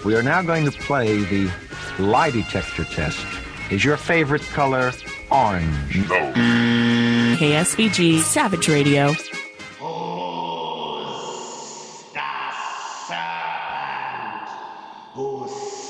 We are now going to play the lie detector test. Is your favorite color orange? No. KSVG Savage Radio. Who's the